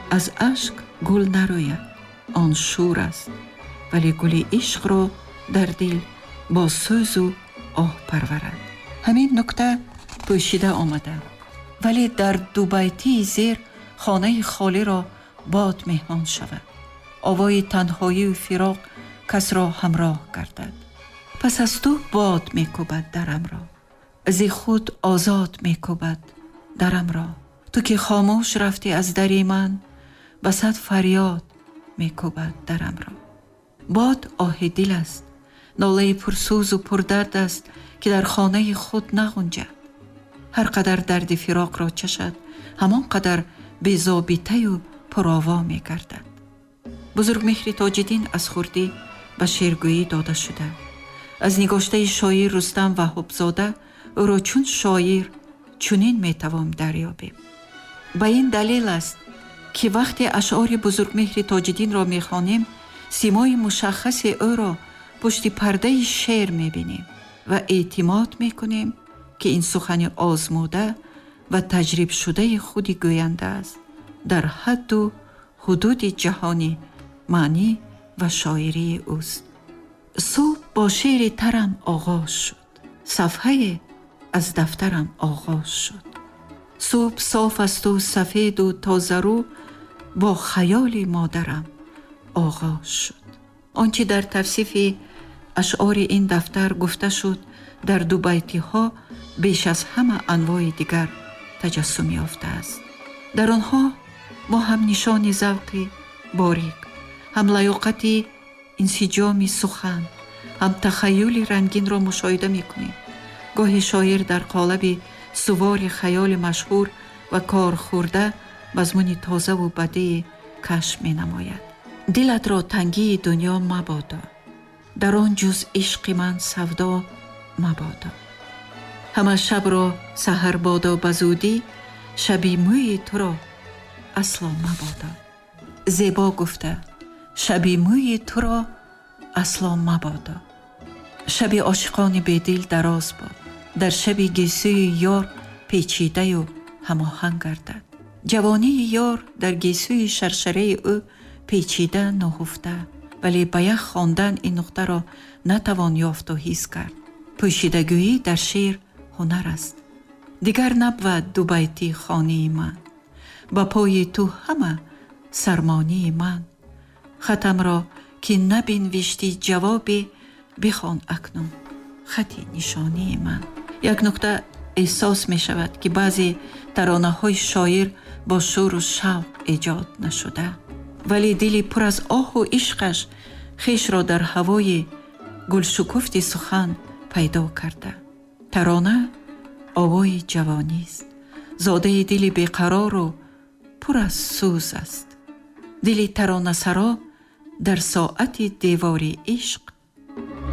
از اشک گل نروید، آن شور است، ولی گل عشق را در دل با سوز و آه پرورد. همین نکته پوشیده آمده، ولی در دو بیتی زیر خانه خالی را باد مهمان شود. آوای تنهایی و فراق کس را همراه گردد. پس از تو باد میکوبد درم را، از خود آزاد میکوبد درم را. تو که خاموش رفتی از دری من، بسد فریاد میکوبد درم را. باد آه دل است، ناله پرسوز و پردرد است که در خانه خود نغنجد. هر قدر درد فراق را چشد، همان قدر بی‌ضابطه و پرآوا میگردد. بزرگ مهر تاج‌الدین از خردی به شعرگویی داده شده. از نگاشته شاعر رستم وهابزاده او را چون شاعر چنین میتوان دریابیم. به این دلیل است که وقتی اشعار بزرگ مهر تاج‌الدین را میخوانیم، سیمای مشخص او را پشت پرده شعر میبینیم و اعتماد میکنیم که این سخن آزموده و تجربه شده خود گوینده است، در حد و حدود جهانی معنی و شاعری اوست. صبح با شعر ترم آغاز شد، صفحه از دفترم آغاز شد. صبح صاف است و سفید و تازه رو، با خیال مادرم آغاز شد. آنچه در توصیف اشعار این دفتر گفته شد در دو بیتی ها بیش از همه انواع دیگر تجسم یافته است. در آنها ما هم نشان ذوقی باریک، هم لیاقت انسجام سخن، هم تخیل رنگین را مشاهده میکنیم. گاهی شاعر در قالب سوار خیال مشهور و کار خورده مضمون تازه و بدیع کشف می نماید. دلت را تنگی دنیا مبادا، در آن جز عشق من سودا مبادا. همه شب را سحر بادا بزودی، شبی موی تو را اصلا مبادا. زیبا گفته شبی موی تو را اصلا مبادا. شب عاشقان بیدل دراز باد، در شب گیسوی یار پیچیده و هماهنگ گردد. جوانی یار در گیسوی شرشره او پیچیده نهفته، ولی به یک خواندن این نقطه را نتوان یافت و حس کرد. پوشیدگی در شعر هنر است. دیگر نبود دو بیتی خانه من، با پای تو همه سرمانی من. خطم را که نبینوشتی جوابی، بخوان اکنون خطی نشانی من. یک نکته احساس می شود که بعضی ترانه های شاعر با شور و شوق ایجاد نشده، ولی دلی پر از آه و عشقش خیش را در هوای گلشکفت سخن پیدا کرده. ترانه آوای جوانی است، زاده دلی بیقرار و پر از سوز است. دلی ترانه سرا در ساعت دیواری عشق